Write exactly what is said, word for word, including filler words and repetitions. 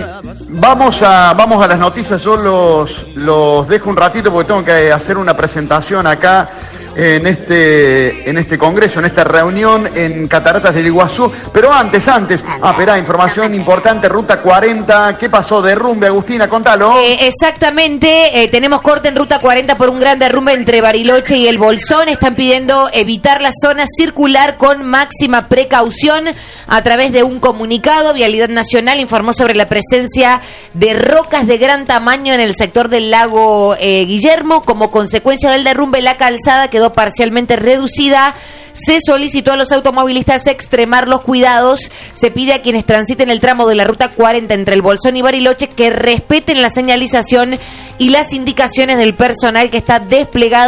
vamos a vamos a las noticias. Yo los, los dejo un ratito porque tengo que hacer una presentación acá en este en este congreso, en esta reunión en Cataratas del Iguazú. Pero antes, antes, ah, espera, información importante, Ruta cuarenta. ¿Qué pasó? Derrumbe, Agustina, contalo. Eh, exactamente, eh, tenemos corte en Ruta cuarenta por un gran derrumbe entre Bariloche y El Bolsón. Están pidiendo evitar la zona, circular con máxima precaución. A través de un comunicado, Vialidad Nacional informó sobre la presencia de rocas de gran tamaño en el sector del lago eh, Guillermo. Como consecuencia del derrumbe, la calzada quedó parcialmente reducida. Se solicitó a los automovilistas extremar los cuidados. Se pide a quienes transiten el tramo de la Ruta cuarenta entre El Bolsón y Bariloche que respeten la señalización y las indicaciones del personal que está desplegado